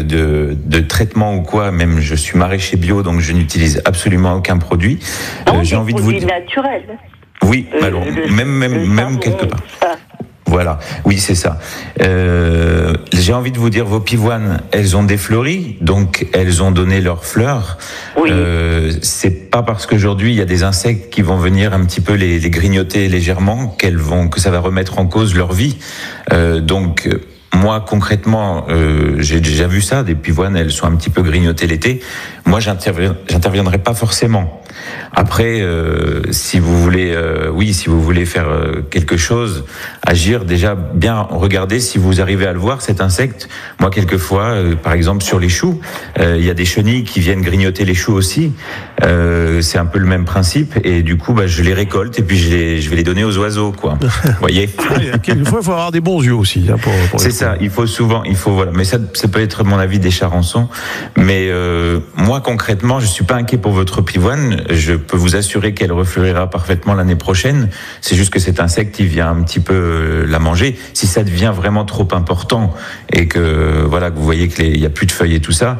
de traitement ou quoi. Même je suis maraîcher bio, donc je n'utilise absolument aucun produit. J'ai envie de vous dire naturel. Oui, alors, même quelque part. Voilà, oui, c'est ça. J'ai envie de vous dire, vos pivoines, elles ont défleuri, donc elles ont donné leurs fleurs. Oui. C'est pas parce qu'aujourd'hui il y a des insectes qui vont venir un petit peu les grignoter légèrement que ça va remettre en cause leur vie. Donc moi concrètement, j'ai déjà vu ça. Des pivoines, elles sont un petit peu grignotées l'été. Moi, j'interviendrai pas forcément. Après, si vous voulez faire quelque chose, agir, déjà bien regarder si vous arrivez à le voir, cet insecte. Moi, quelquefois, par exemple sur les choux, il y a des chenilles qui viennent grignoter les choux aussi. C'est un peu le même principe, et du coup, je les récolte et puis je vais les donner aux oiseaux, quoi. Vous voyez. Quelquefois, il faut avoir des bons yeux aussi. Hein, pour c'est ça. Voilà. Mais ça peut être mon avis des charançons. Mais moi, concrètement, je suis pas inquiet pour votre pivoine. Je peux vous assurer qu'elle refleurira parfaitement l'année prochaine. C'est juste que cet insecte, il vient un petit peu la manger. Si ça devient vraiment trop important et que que vous voyez qu'il y a plus de feuilles et tout ça,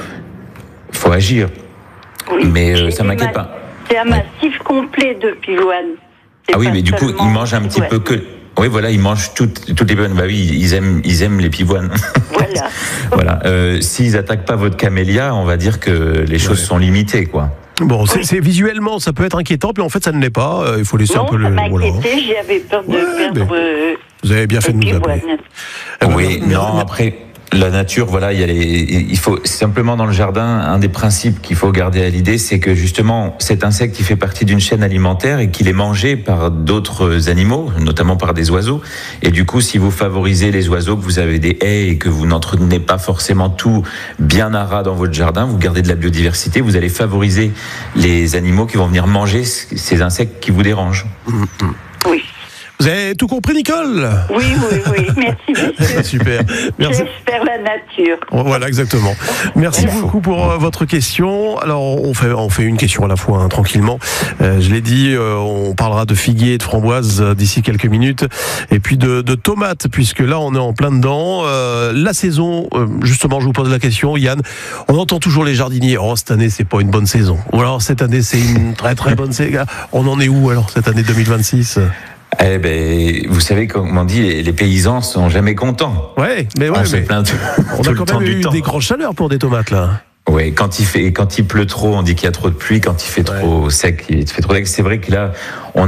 il faut agir. Oui. Mais ça m'inquiète pas. C'est un massif complet de pivoines. Ah oui, mais du coup, ils mangent un petit peu que. Oui, voilà, ils mangent toutes les pivoines. Bah oui, ils aiment les pivoines. Voilà. Voilà. S'ils attaquent pas votre camélia, on va dire que les choses sont limitées, quoi. Bon, c'est visuellement, ça peut être inquiétant, puis en fait, ça ne l'est pas. Il faut laisser un peu le. Non, ça m'inquiétait. J'avais peur de perdre. Vous avez bien fait de nous appeler. Oui, non, après. La nature, voilà, il faut simplement dans le jardin, un des principes qu'il faut garder à l'idée, c'est que justement cet insecte, il fait partie d'une chaîne alimentaire et qu'il est mangé par d'autres animaux, notamment par des oiseaux. Et du coup, si vous favorisez les oiseaux, que vous avez des haies et que vous n'entretenez pas forcément tout bien à ras dans votre jardin, vous gardez de la biodiversité, vous allez favoriser les animaux qui vont venir manger ces insectes qui vous dérangent. Oui. Vous avez tout compris, Nicole ? Oui, merci monsieur. Super. Merci. J'espère la nature. Voilà, exactement. Merci beaucoup pour votre question. Alors, on fait une question à la fois, hein, tranquillement. Je l'ai dit, on parlera de figuier et de framboises d'ici quelques minutes. Et puis de tomates, puisque là, on est en plein dedans. La saison, justement, je vous pose la question, Yann. On entend toujours les jardiniers. Oh, cette année, c'est pas une bonne saison. Ou alors, cette année, c'est une très très bonne saison. On en est où, alors, cette année 2026 ? Eh ben, vous savez, comme on dit, les paysans sont jamais contents. Ouais, mais on se plaint on a quand même eu des grandes chaleurs pour des tomates, là. Oui, quand il pleut trop, on dit qu'il y a trop de pluie. Quand il fait trop sec, il fait trop sec. C'est vrai que là,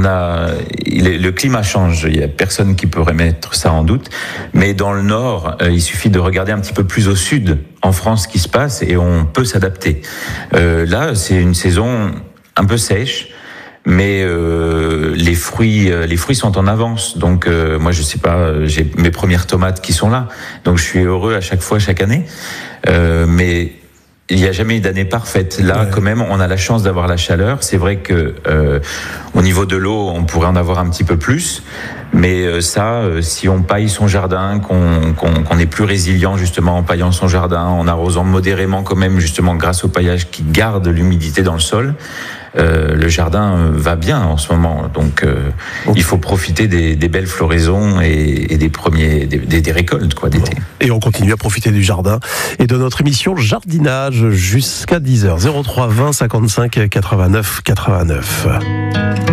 le climat change. Il y a personne qui pourrait mettre ça en doute. Mais dans le nord, il suffit de regarder un petit peu plus au sud, en France, ce qui se passe, et on peut s'adapter. Là, c'est une saison un peu sèche. Mais les fruits sont en avance. Donc moi, je sais pas, j'ai mes premières tomates qui sont là. Donc je suis heureux à chaque fois, chaque année. Mais il n'y a jamais eu d'année parfaite. Là, quand même, on a la chance d'avoir la chaleur. C'est vrai que au niveau de l'eau, on pourrait en avoir un petit peu plus. Mais si on paille son jardin, qu'on est plus résilient justement en paillant son jardin, en arrosant modérément quand même justement grâce au paillage qui garde l'humidité dans le sol, le jardin va bien en ce moment. Donc il faut profiter des belles floraisons et des récoltes quoi d'été. Et on continue à profiter du jardin et de notre émission Jardinage jusqu'à 10h. 03 20 55 89 89.